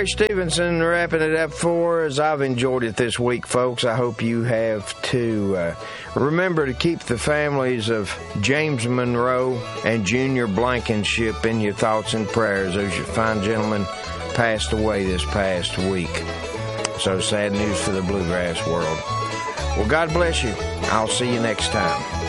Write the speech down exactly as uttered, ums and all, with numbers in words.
Larry Stevenson wrapping it up for us. I've enjoyed it this week, folks. I hope you have too. Uh, remember to keep the families of James Monroe and Junior Blankenship in your thoughts and prayers. Those fine gentlemen passed away this past week. So sad news for the bluegrass world. Well, God bless you. I'll see you next time.